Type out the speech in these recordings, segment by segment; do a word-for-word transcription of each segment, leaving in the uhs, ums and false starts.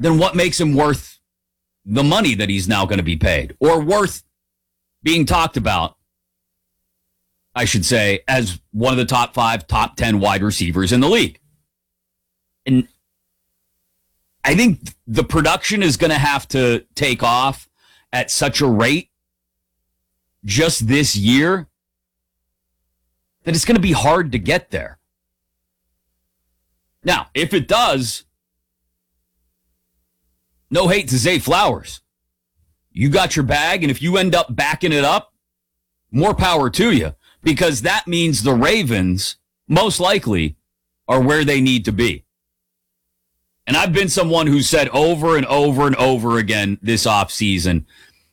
then what makes him worth the money that he's now going to be paid, or worth being talked about, I should say, as one of the top five, top ten wide receivers in the league? And I think the production is going to have to take off at such a rate just this year that it's going to be hard to get there. Now, if it does, no hate to Zay Flowers. You got your bag, and if you end up backing it up, more power to you, because that means the Ravens, most likely, are where they need to be. And I've been someone who said over and over and over again this offseason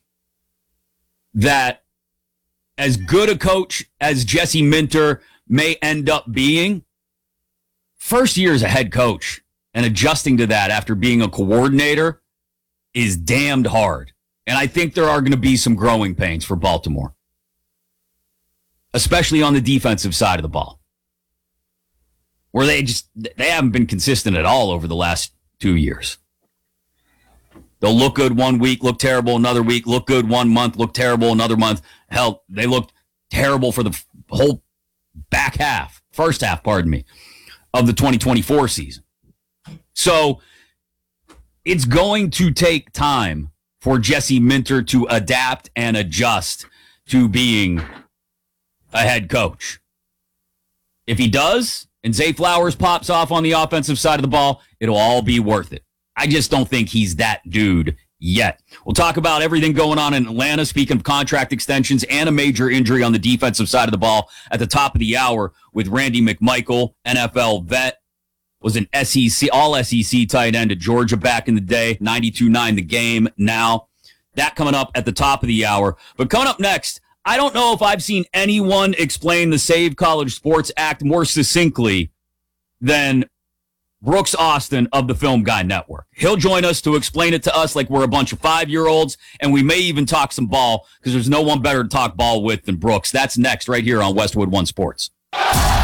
that as good a coach as Jesse Minter may end up being, first year as a head coach and adjusting to that after being a coordinator is damned hard. And I think there are going to be some growing pains for Baltimore, especially on the defensive side of the ball, where they just they haven't been consistent at all over the last two years. They'll look good one week, look terrible another week, look good one month, look terrible another month. Hell, they looked terrible for the whole back half, first half, pardon me, of the twenty twenty-four season. So it's going to take time for Jesse Minter to adapt and adjust to being a head coach. If he does, and Zay Flowers pops off on the offensive side of the ball, it'll all be worth it. I just don't think he's that dude yet. We'll talk about everything going on in Atlanta, speaking of contract extensions and a major injury on the defensive side of the ball at the top of the hour with Randy McMichael, N F L vet, was an S E C, all S E C tight end at Georgia back in the day, ninety-two nine the game now. That coming up at the top of the hour. But coming up next, I don't know if I've seen anyone explain the Save College Sports Act more succinctly than Brooks Austin of the Film Guy Network. He'll join us to explain it to us like we're a bunch of five-year-olds, and we may even talk some ball because there's no one better to talk ball with than Brooks. That's next right here on Westwood One Sports.